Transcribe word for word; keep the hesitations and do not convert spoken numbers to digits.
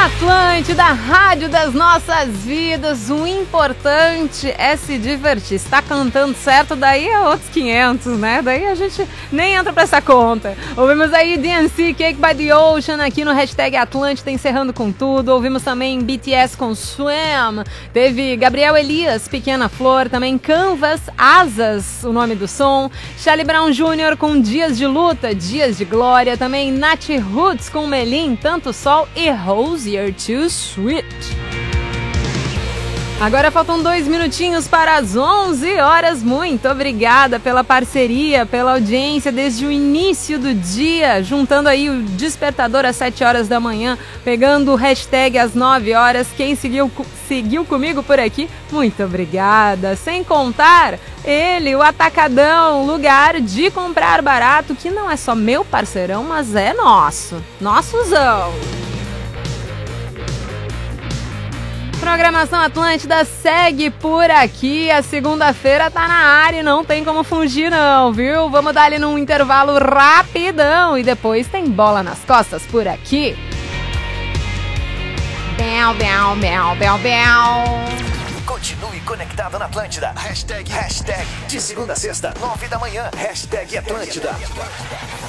Atlântida, rádio das nossas vidas. O importante é se divertir. Se tá cantando certo, daí é outros quinhentos, né? Daí a gente nem entra pra essa conta. Ouvimos aí D N C, Cake by the Ocean, aqui no hashtag Atlântida, encerrando com tudo. Ouvimos também B T S com Swim. Teve Gabriel Elias, Pequena Flor. Também Canvas, Asas, o nome do som. Charlie Brown Júnior com Dias de Luta, Dias de Glória. Também Nath Roots com Melim, Tanto Sol e Rose. You're too sweet. Agora faltam dois minutinhos para as onze horas. Muito obrigada pela parceria, pela audiência desde o início do dia, juntando aí o despertador às sete horas da manhã, pegando o hashtag às nove horas. Quem seguiu, seguiu comigo por aqui, muito obrigada. Sem contar ele, o Atacadão, lugar de comprar barato, que não é só meu parceirão, mas é nosso, nossozão. Programação Atlântida segue por aqui. A segunda-feira tá na área e não tem como fugir não, viu? Vamos dar ali num intervalo rapidão e depois tem bola nas costas por aqui. Bel, bel, bel, bel, bel. Continue conectado na Atlântida. Hashtag, hashtag de segunda a sexta, nove da manhã. Hashtag Atlântida.